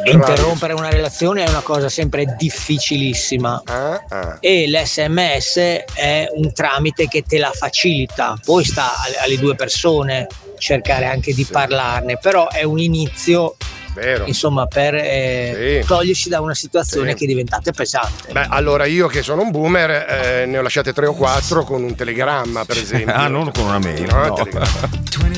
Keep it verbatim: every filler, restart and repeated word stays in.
interrompere una relazione è una cosa sempre difficilissima ah, ah. e l'esse emme esse è un tramite che te la facilita, poi sta alle due persone cercare anche di sì. parlarne, però è un inizio. Vero. Insomma, per eh, sì. togliersi da una situazione sì. che è diventata pesante. Beh, allora io che sono un boomer eh, ne ho lasciate tre o quattro con un telegramma, per esempio. Ah, non con una mail. No, no.